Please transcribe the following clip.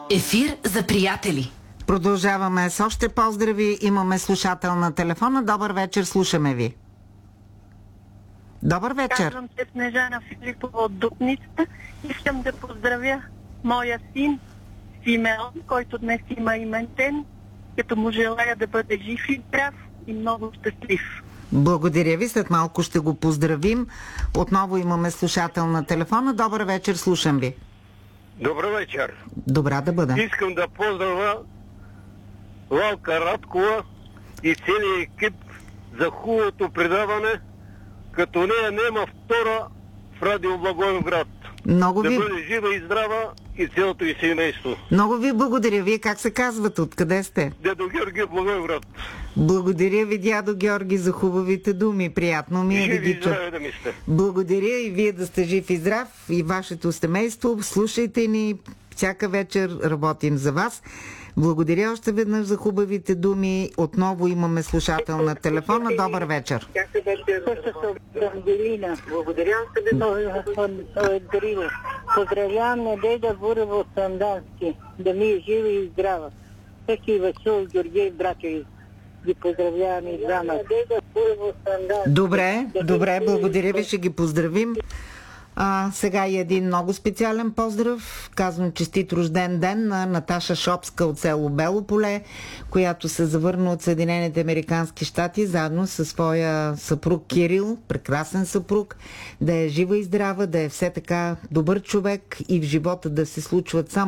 Ефир за приятели. Продължаваме с още поздрави. Имаме слушател на телефона. Добър вечер, слушаме ви. Добър вечер. Казвам се Снежана Филипова от Дупницата. Искам да поздравя моя син Симеон, който днес има имен ден, като му желая да бъде жив и здрав и много щастлив. Благодаря ви. След малко ще го поздравим. Отново имаме слушател на телефона. Добър вечер, слушам ви. Добър вечер. Добра да бъда. Искам да поздравя Лалка Радкова и целият екип за хубавото предаване, като нея нема втора в Радио Благоевград. Много Да ви... бъде жива и здрава и цялото и семейство. Много ви благодаря. Вие как се казвате? Откъде сте? Дедо Георги в Благоевград. Благодаря ви, дядо Георги, за хубавите думи. Приятно ми е да Живи и ги чуя. здраве да ми сте. Благодаря и вие да сте жив и здрав и вашето семейство. Слушайте ни. Всяка вечер работим за вас. Благодаря още веднъж за хубавите думи. Отново имаме слушател на телефона. Добър вечер. Ангелина. Благодаря от Грило. Поздравявам Недеда Бурева от Сандански. Да ми е жива и здрава. Всеки Васил Георгиев братя ги поздравявам и двамата. Добре, благодаря ви, ще ги поздравим. Сега и един много специален поздрав. Казвам честит рожден ден на Наташа Шопска от село Бело поле, която се завърна от Съединените американски щати заедно със своя съпруг Кирил, прекрасен съпруг, да е жива и здрава, да е все така добър човек и в живота да се случват само